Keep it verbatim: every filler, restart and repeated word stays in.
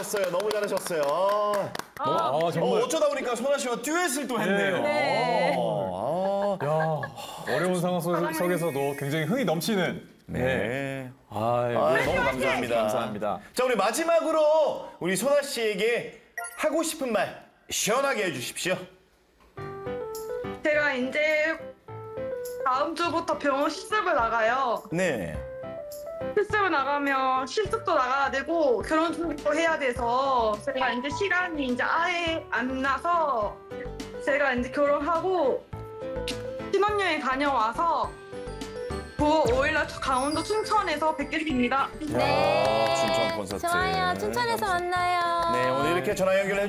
잘하셨어요. 너무 잘하셨어요. 아, 너무, 아, 어, 정말. 어쩌다 보니까 소나 씨와 듀엣을 또 했네요. 네. 어, 아, 야, 어려운 상황 속- 속에서도 굉장히 흥이 넘치는. 네. 아, 아, 너무 감사합니다. 감사합니다. 자, 우리 마지막으로 우리 소나 씨에게 하고 싶은 말 시원하게 해주십시오. 제가 이제 다음 주부터 병원 실습을 나가요. 네. 실습을 나가면 실습도 나가야 되고 결혼 준비도 해야 돼서 제가 이제 시간이 이제 아예 안 나서 제가 이제 결혼하고 신혼여행 다녀와서 구월 오일 날 강원도 춘천에서 뵙겠습니다. 야, 춘천 콘서트. 좋아요. 춘천에서 만나요. 네, 오늘 이렇게 전화 연결해